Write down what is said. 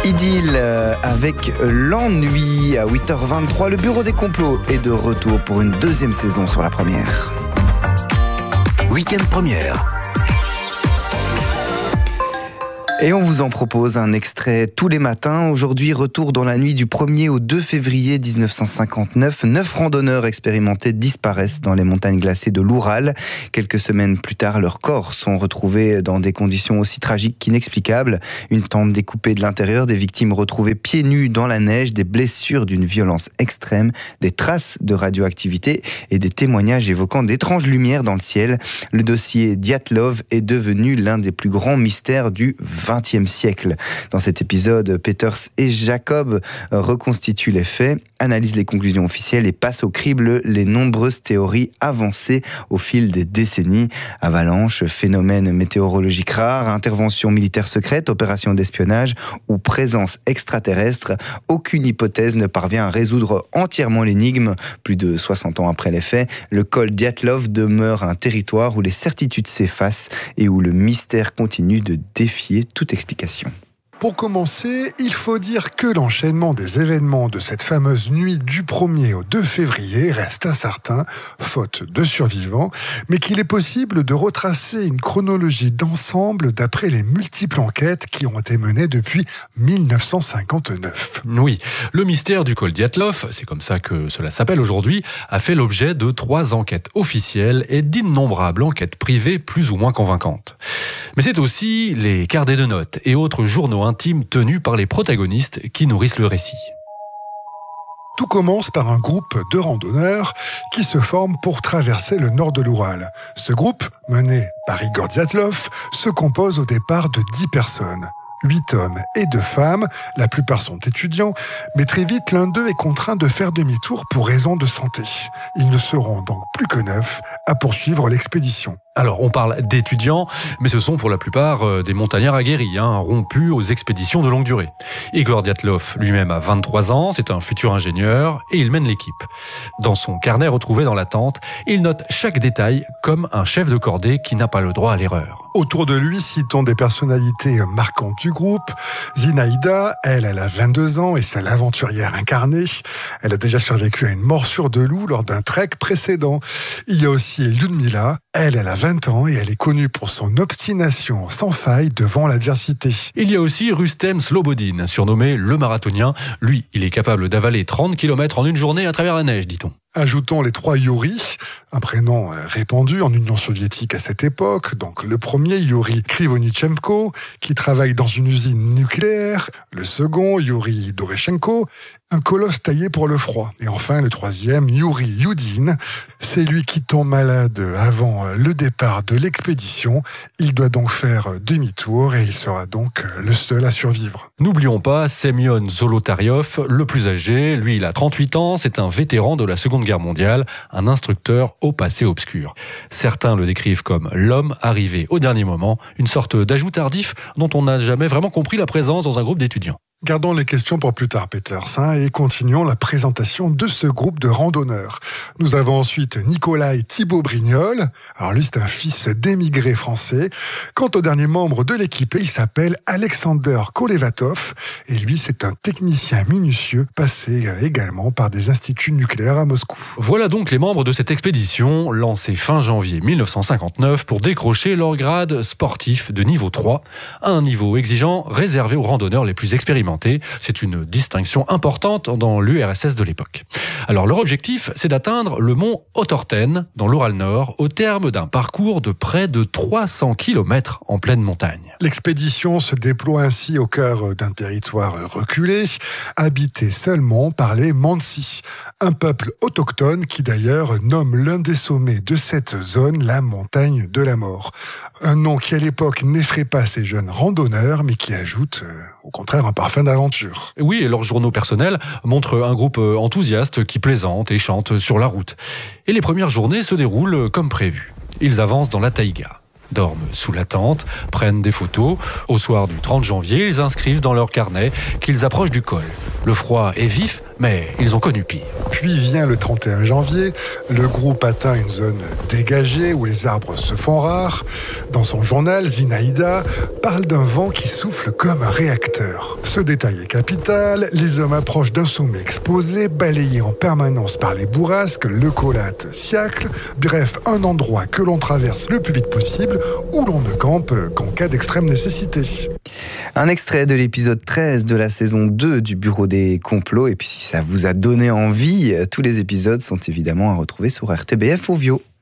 Idylle avec l'ennui à 8h23. Le bureau des complots est de retour pour une deuxième saison sur la première. Week-end première. Et on vous en propose un extrait tous les matins. Aujourd'hui, retour dans la nuit du 1er au 2 février 1959. 9 randonneurs expérimentés disparaissent dans les montagnes glacées de l'Oural. Quelques semaines plus tard, leurs corps sont retrouvés dans des conditions aussi tragiques qu'inexplicables. Une tente découpée de l'intérieur, des victimes retrouvées pieds nus dans la neige, des blessures d'une violence extrême, des traces de radioactivité et des témoignages évoquant d'étranges lumières dans le ciel. Le dossier Dyatlov est devenu l'un des plus grands mystères du XXe siècle. Dans cet épisode, Peters et Jacob reconstituent les faits, analysent les conclusions officielles et passent au crible les nombreuses théories avancées au fil des décennies. Avalanches, phénomènes météorologiques rares, interventions militaires secrètes, opérations d'espionnage ou présence extraterrestre, aucune hypothèse ne parvient à résoudre entièrement l'énigme. Plus de 60 ans après les faits, le col Dyatlov demeure un territoire où les certitudes s'effacent et où le mystère continue de défier toute explication. Pour commencer, il faut dire que l'enchaînement des événements de cette fameuse nuit du 1er au 2 février reste incertain, faute de survivants, mais qu'il est possible de retracer une chronologie d'ensemble d'après les multiples enquêtes qui ont été menées depuis 1959. Oui, le mystère du col Dyatlov, c'est comme ça que cela s'appelle aujourd'hui, a fait l'objet de 3 enquêtes officielles et d'innombrables enquêtes privées plus ou moins convaincantes. Mais c'est aussi les carnets de notes et autres journaux intimes tenus par les protagonistes qui nourrissent le récit. Tout commence par un groupe de randonneurs qui se forment pour traverser le nord de l'Oural. Ce groupe, mené par Igor Dyatlov, se compose au départ de 10 personnes. 8 hommes et 2 femmes, la plupart sont étudiants, mais très vite l'un d'eux est contraint de faire demi-tour pour raison de santé. Ils ne seront donc plus que 9 à poursuivre l'expédition. Alors, on parle d'étudiants, mais ce sont pour la plupart des montagnards aguerris, rompus aux expéditions de longue durée. Igor Dyatlov lui-même a 23 ans, c'est un futur ingénieur, et il mène l'équipe. Dans son carnet retrouvé dans la tente, il note chaque détail comme un chef de cordée qui n'a pas le droit à l'erreur. Autour de lui, citons des personnalités marquantes du groupe. Zinaïda, elle a 22 ans et c'est l'aventurière incarnée. Elle a déjà survécu à une morsure de loup lors d'un trek précédent. Il y a aussi Lyudmila, elle a 20 ans et elle est connue pour son obstination sans faille devant l'adversité. Il y a aussi Rustem Slobodin, surnommé le marathonien. Lui, il est capable d'avaler 30 km en une journée à travers la neige, dit-on. Ajoutons les 3 Yuri, un prénom répandu en Union soviétique à cette époque. Donc le premier, Yuri Krivonischenko, qui travaille dans une usine nucléaire. Le second, Yuri Doreshenko, un colosse taillé pour le froid. Et enfin, le troisième, Yuri Yudin, c'est lui qui tombe malade avant le départ de l'expédition. Il doit donc faire demi-tour et il sera donc le seul à survivre. N'oublions pas Semyon Zolotaryov, le plus âgé. Lui, il a 38 ans, c'est un vétéran de la Seconde Guerre mondiale, un instructeur au passé obscur. Certains le décrivent comme l'homme arrivé au dernier moment, une sorte d'ajout tardif dont on n'a jamais vraiment compris la présence dans un groupe d'étudiants. Gardons les questions pour plus tard, Peters, et continuons la présentation de ce groupe de randonneurs. Nous avons ensuite Nicolas Thibault Brignol. Alors lui, c'est un fils d'émigré français. Quant au dernier membre de l'équipe, il s'appelle Alexander Kolevatov. Et lui, c'est un technicien minutieux, passé également par des instituts nucléaires à Moscou. Voilà donc les membres de cette expédition, lancée fin janvier 1959 pour décrocher leur grade sportif de niveau 3, un niveau exigeant réservé aux randonneurs les plus expérimentés. C'est une distinction importante dans l'URSS de l'époque. Alors leur objectif, c'est d'atteindre le mont Otorten, dans l'Oural Nord, au terme d'un parcours de près de 300 km en pleine montagne. L'expédition se déploie ainsi au cœur d'un territoire reculé, habité seulement par les Mansi, un peuple autochtone qui d'ailleurs nomme l'un des sommets de cette zone la montagne de la mort. Un nom qui à l'époque n'effraie pas ces jeunes randonneurs, mais qui ajoute au contraire un parfum d'aventure. Oui, et leurs journaux personnels montrent un groupe enthousiaste qui plaisante et chante sur la route. Et les premières journées se déroulent comme prévu. Ils avancent dans la taïga, dorment sous la tente, prennent des photos. Au soir du 30 janvier, ils inscrivent dans leur carnet qu'ils approchent du col. Le froid est vif, mais ils ont connu pire. Puis vient le 31 janvier, le groupe atteint une zone dégagée où les arbres se font rares. Dans son journal, Zinaïda parle d'un vent qui souffle comme un réacteur. Ce détail est capital, les hommes approchent d'un sommet exposé, balayé en permanence par les bourrasques, le colate, siacle, bref, un endroit que l'on traverse le plus vite possible, où l'on ne campe qu'en cas d'extrême nécessité. Un extrait de l'épisode 13 de la saison 2 du Bureau des complots. Et puis si ça vous a donné envie, tous les épisodes sont évidemment à retrouver sur RTBF Ovio.